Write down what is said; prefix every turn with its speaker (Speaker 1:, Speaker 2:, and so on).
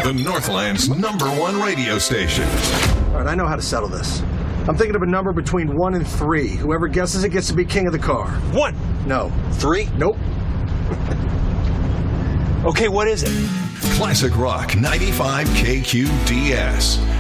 Speaker 1: The Northland's #1 radio station.
Speaker 2: All right, I know how to settle this. I'm thinking of a number between 1 and 3. Whoever guesses it gets to be king of the car.
Speaker 3: 1.
Speaker 2: No.
Speaker 3: 3?
Speaker 2: Nope.
Speaker 3: Okay, what is it?
Speaker 1: Classic Rock 95 KQDS.